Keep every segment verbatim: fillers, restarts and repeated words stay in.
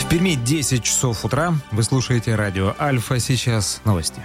В Перми десять часов утра. Вы слушаете радио Альфа. Сейчас новости.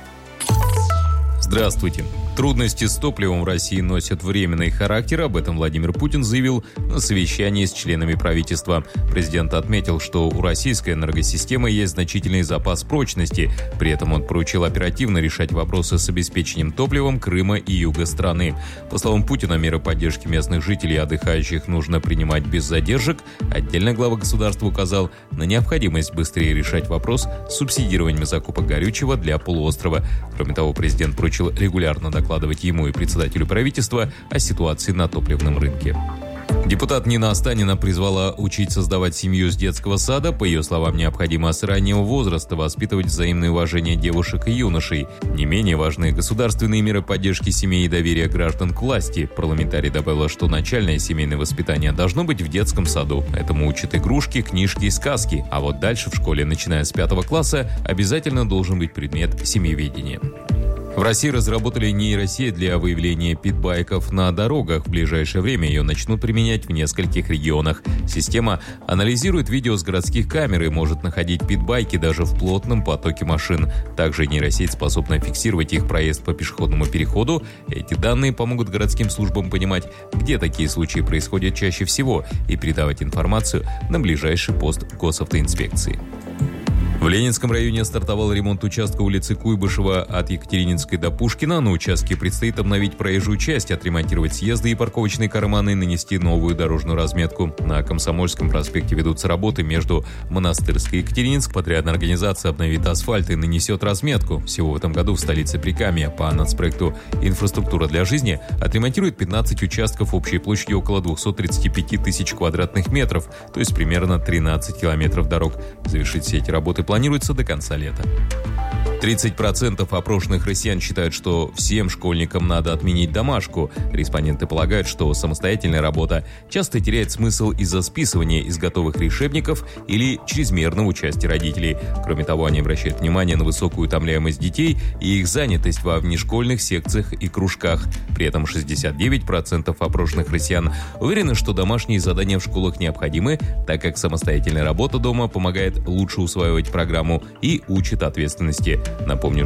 Здравствуйте. Трудности с топливом в России носят временный характер. Об этом Владимир Путин заявил на совещании с членами правительства. Президент отметил, что у российской энергосистемы есть значительный запас прочности. При этом он поручил оперативно решать вопросы с обеспечением топливом Крыма и юга страны. По словам Путина, меры поддержки местных жителей и отдыхающих нужно принимать без задержек. Отдельно глава государства указал на необходимость быстрее решать вопрос с субсидированием закупок горючего для полуострова. Кроме того, президент поручил регулярно докладывать ему и председателю правительства о ситуации на топливном рынке. Депутат Нина Останина призвала учить создавать семью с детского сада. По ее словам, необходимо с раннего возраста воспитывать взаимное уважение девушек и юношей. Не менее важны государственные меры поддержки семей и доверия граждан к власти. Парламентарий добавила, что начальное семейное воспитание должно быть в детском саду. Этому учат игрушки, книжки и сказки. А вот дальше в школе, начиная с пятого класса, обязательно должен быть предмет семьеведения. В России разработали нейросеть для выявления питбайков на дорогах. В ближайшее время ее начнут применять в нескольких регионах. Система анализирует видео с городских камер и может находить питбайки даже в плотном потоке машин. Также нейросеть способна фиксировать их проезд по пешеходному переходу. Эти данные помогут городским службам понимать, где такие случаи происходят чаще всего, и передавать информацию на ближайший пост госавтоинспекции. В Ленинском районе стартовал ремонт участка улицы Куйбышева от Екатерининской до Пушкина. На участке предстоит обновить проезжую часть, отремонтировать съезды и парковочные карманы и нанести новую дорожную разметку. На Комсомольском проспекте ведутся работы между Монастырской и Екатерининск. Подрядная организация обновит асфальт и нанесет разметку. Всего в этом году в столице Прикамья по нацпроекту «Инфраструктура для жизни» отремонтируют пятнадцать участков общей площадью около двести тридцать пять тысяч квадратных метров, то есть примерно тринадцать километров дорог. Завершить все эти работы планируется до конца лета. тридцать процентов опрошенных россиян считают, что всем школьникам надо отменить домашку. Респонденты полагают, что самостоятельная работа часто теряет смысл из-за списывания из готовых решебников или чрезмерного участия родителей. Кроме того, они обращают внимание на высокую утомляемость детей и их занятость во внешкольных секциях и кружках. При этом шестьдесят девять процентов опрошенных россиян уверены, что домашние задания в школах необходимы, так как самостоятельная работа дома помогает лучше усваивать программу и учит ответственности. Напомню,